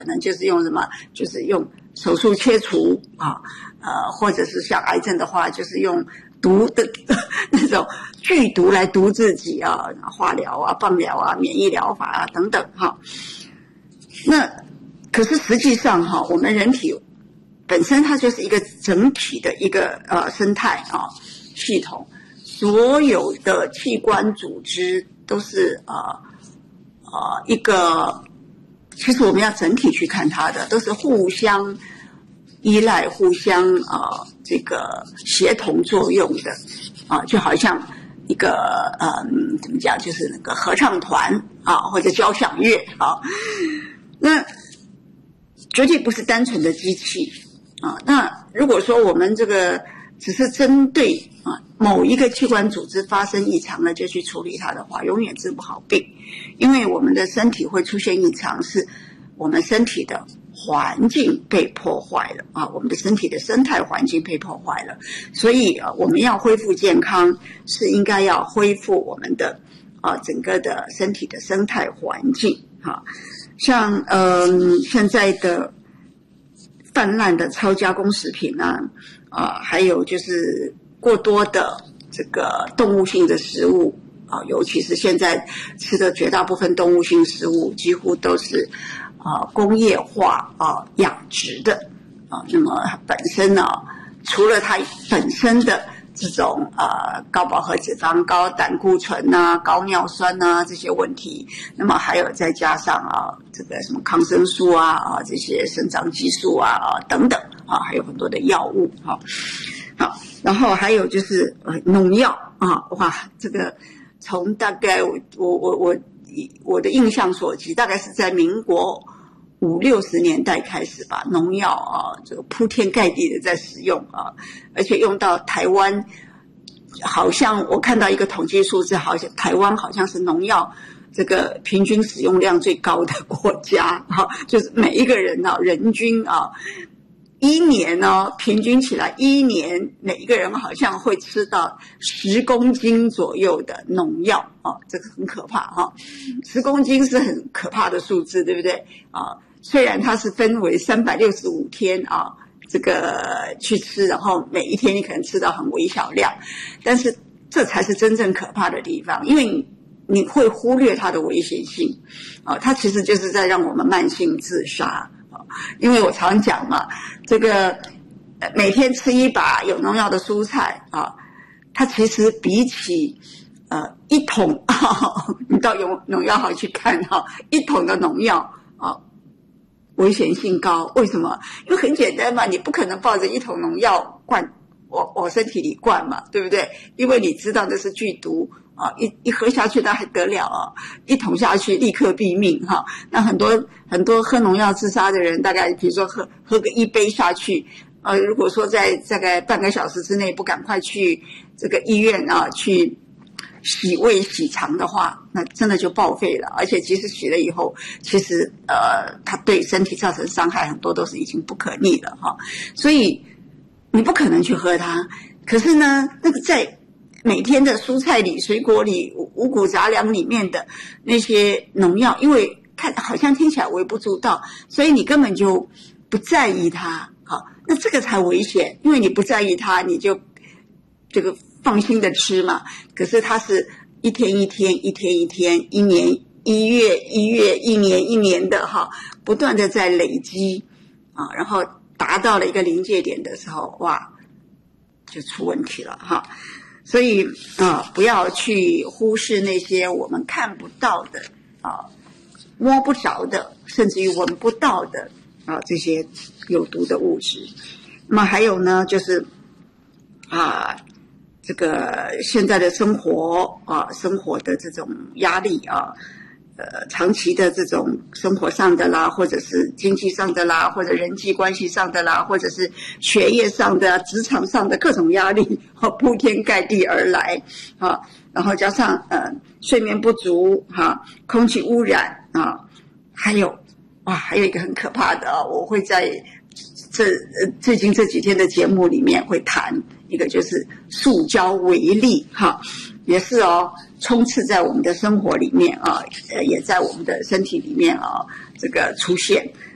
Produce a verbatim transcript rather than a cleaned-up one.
可能就是用什么，就是用手术切除啊，呃，或者是像癌症的话，就是用毒的那种剧毒来毒自己啊，化疗啊、放疗啊、免疫疗法啊等等哈。那可是实际上哈，我们人体本身它就是一个整体的一个呃生态啊系统，所有的器官组织都是呃呃一个，其实我们要整体去看它的，都是互相依赖、互相呃这个协同作用的啊，就好像一个嗯怎么讲，就是那个合唱团啊或者交响乐啊，那绝对不是单纯的机器啊。那如果说我们这个只是针对啊某一个器官组织发生异常了就去处理它的话，永远治不好病，因为我们的身体会出现异常，是我们身体的环境被破坏了啊，我们的身体的生态环境被破坏了，所以啊，我们要恢复健康，是应该要恢复我们的啊整个的身体的生态环境哈。像嗯现在的泛滥的超加工食品啊，啊还有就是过多的这个动物性的食物啊，尤其是现在吃的绝大部分动物性食物几乎都是啊工业化啊养殖的啊，那么本身呢，除了它本身的这种呃高饱和脂肪、高胆固醇啊、高尿酸啊这些问题，那么还有再加上啊这个什么抗生素啊啊这些生长激素啊啊等等啊，还有很多的药物哈。好，然后还有就是呃农药啊，哇，这个从大概我我我我我的印象所及，大概是在民国五六十年代开始吧，农药啊，这个铺天盖地的在使用啊，而且用到台湾，好像我看到一个统计数字，好像台湾好像是农药这个平均使用量最高的国家啊，就是每一个人啊，人均啊，一年呢，平均起来一年每一个人好像会吃到十公斤左右的农药啊，这个很可怕哈，十公斤是很可怕的数字，对不对啊？虽然它是分为三百六十五天啊，这个去吃，然后每一天你可能吃到很微小量，但是这才是真正可怕的地方，因为你你会忽略它的危险性啊，它其实就是在让我们慢性自杀啊，因为我常讲嘛，这个每天吃一把有农药的蔬菜啊，它其实比起呃一桶啊，你到农农药行去看哈、啊，一桶的农药啊。危险性高，为什么？因为很简单嘛，你不可能抱着一桶农药灌我我身体里灌嘛，对不对？因为你知道这是剧毒啊，一一喝下去那还得了啊，一桶下去立刻毙命哈。那很多很多喝农药自杀的人，大概比如说喝喝个一杯下去，呃，如果说在大概半个小时之内不赶快去这个医院啊去洗胃洗肠的话，那真的就报废了，而且即使洗了以后，其实呃它对身体造成伤害很多都是已经不可逆了哈，所以你不可能去喝它。可是呢，那个在每天的蔬菜里、水果里、五谷杂粮里面的那些农药，因为看好像听起来微不足道，所以你根本就不在意它，好，那这个才危险，因为你不在意它，你就这个放心的吃嘛，可是它是一天一天一天一天一年一月一月一年一年的哈，不断的在累积啊，然后达到了一个临界点的时候，哇，就出问题了哈。所以啊，不要去忽视那些我们看不到的啊、摸不着的，甚至于闻不到的啊这些有毒的物质。那么还有呢，就是啊。这个现在的生活啊，生活的这种压力啊，呃，长期的这种生活上的啦，或者是经济上的啦，或者人际关系上的啦，或者是学业上的、职场上的各种压力，啊，铺天盖地而来啊，然后加上呃睡眠不足哈、啊，空气污染啊，还有哇，还有一个很可怕的啊，我会在这呃最近这几天的节目里面会谈。一个就是塑胶微粒哈，也是哦，充斥在我们的生活里面啊，呃，也在我们的身体里面啊，这个出现。